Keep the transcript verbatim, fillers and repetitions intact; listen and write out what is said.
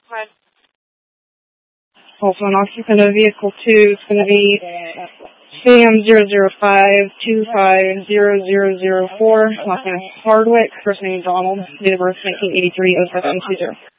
Right. Also, an occupant of vehicle two is going to be C M zero zero five two five zero zero zero four, last name Hardwick, first name Donald, date of birth nineteen eighty-three oh seven two zero.